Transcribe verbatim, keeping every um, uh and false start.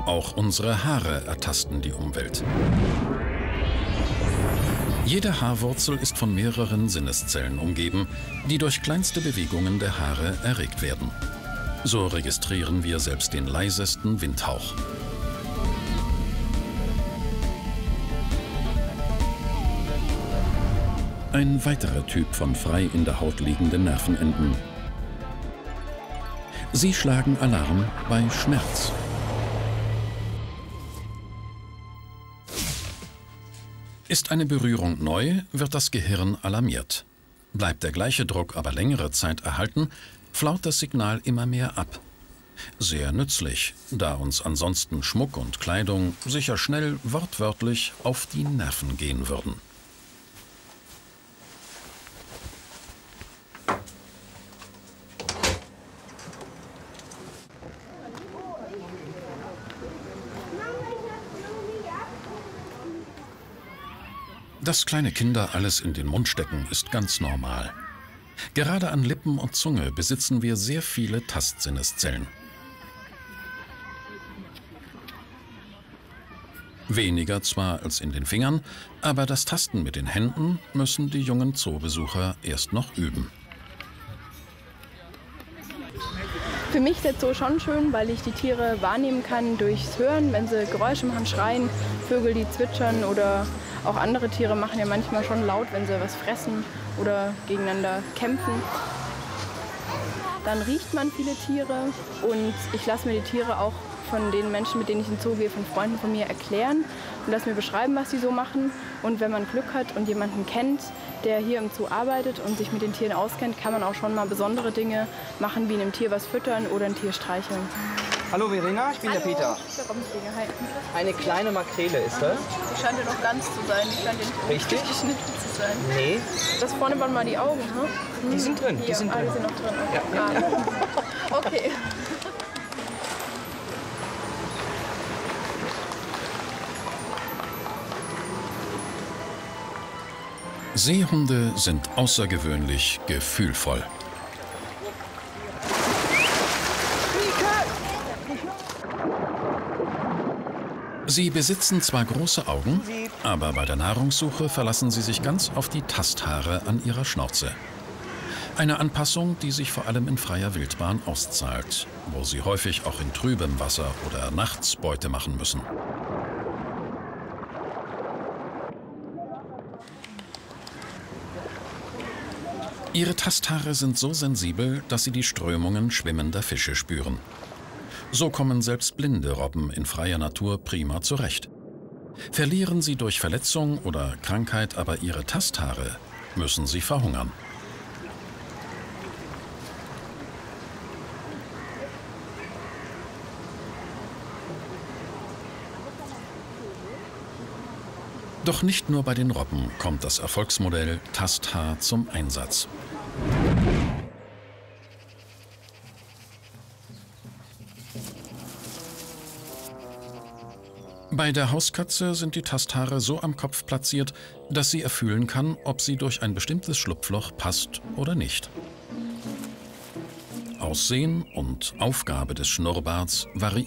Auch unsere Haare ertasten die Umwelt. Jede Haarwurzel ist von mehreren Sinneszellen umgeben, die durch kleinste Bewegungen der Haare erregt werden. So registrieren wir selbst den leisesten Windhauch. Ein weiterer Typ von frei in der Haut liegenden Nervenenden. Sie schlagen Alarm bei Schmerz. Ist eine Berührung neu, wird das Gehirn alarmiert. Bleibt der gleiche Druck aber längere Zeit erhalten, flaut das Signal immer mehr ab. Sehr nützlich, da uns ansonsten Schmuck und Kleidung sicher schnell wortwörtlich auf die Nerven gehen würden. Dass kleine Kinder alles in den Mund stecken, ist ganz normal. Gerade an Lippen und Zunge besitzen wir sehr viele Tastsinneszellen. Weniger zwar als in den Fingern, aber das Tasten mit den Händen müssen die jungen Zoobesucher erst noch üben. Für mich ist der Zoo schon schön, weil ich die Tiere wahrnehmen kann durchs Hören, wenn sie Geräusche machen, schreien, Vögel, die zwitschern oder auch andere Tiere machen ja manchmal schon laut, wenn sie was fressen oder gegeneinander kämpfen. Dann riecht man viele Tiere und ich lasse mir die Tiere auch von den Menschen, mit denen ich in den Zoo gehe, von Freunden von mir erklären und lasse mir beschreiben, was sie so machen. Und wenn man Glück hat und jemanden kennt, der hier im Zoo arbeitet und sich mit den Tieren auskennt, kann man auch schon mal besondere Dinge machen, wie einem Tier was füttern oder ein Tier streicheln. Hallo Verena, ich bin Hallo, der Peter. ich bin Robbenpfleger. Hi. Eine kleine Makrele ist das. Die scheint ja noch ganz zu sein, die scheint ja nicht Richtig? geschnitten zu sein. Nee. Das vorne waren mal die Augen, hm? Die sind drin, die Hier. sind Ah, drin. die sind noch drin. Okay. Ja, ja, ja. Ah. Okay. Seehunde sind außergewöhnlich gefühlvoll. Sie besitzen zwar große Augen, aber bei der Nahrungssuche verlassen sie sich ganz auf die Tasthaare an ihrer Schnauze. Eine Anpassung, die sich vor allem in freier Wildbahn auszahlt, wo sie häufig auch in trübem Wasser oder nachts Beute machen müssen. Ihre Tasthaare sind so sensibel, dass sie die Strömungen schwimmender Fische spüren. So kommen selbst blinde Robben in freier Natur prima zurecht. Verlieren sie durch Verletzung oder Krankheit aber ihre Tasthaare, müssen sie verhungern. Doch nicht nur bei den Robben kommt das Erfolgsmodell Tasthaar zum Einsatz. Bei der Hauskatze sind die Tasthaare so am Kopf platziert, dass sie erfühlen kann, ob sie durch ein bestimmtes Schlupfloch passt oder nicht. Aussehen und Aufgabe des Schnurrbarts variieren.